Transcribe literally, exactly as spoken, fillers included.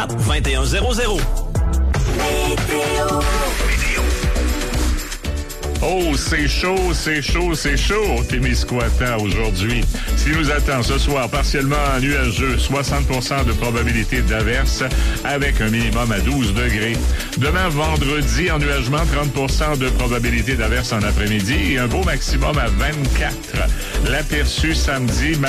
vingt et un zéro zéro. Oh, c'est chaud, c'est chaud, c'est chaud au Témiscouata aujourd'hui. Ce qui nous attend ce soir, partiellement nuageux, soixante pour cent de probabilité d'averse avec un minimum à douze degrés. Demain, vendredi, ennuagement, trente pour cent de probabilité d'averse en après-midi et un beau maximum à vingt-quatre. L'aperçu samedi,